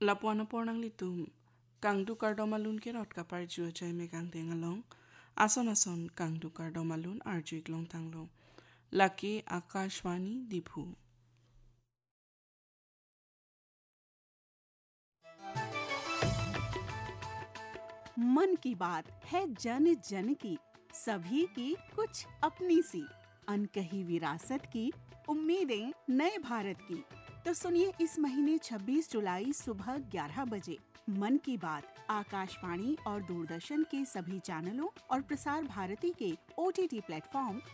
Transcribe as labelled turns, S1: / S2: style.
S1: Lapuana pornang litum, kang dukar domalun kirot kapar jua jay me kang dengalong, ason kang dukar domalun arjuik long tanglong. Laki Akashwani Diphu.
S2: मन की बात है जन जन की, सभी की कुछ अपनी सी, अनकही विरासत की, उम्मीदें नए भारत की। तो सुनिए इस महीने 26 जुलाई सुबह 11 बजे मन की बात आकाशवाणी और दूरदर्शन के सभी चैनलों और प्रसार भारती के OTT प्लेटफॉर्म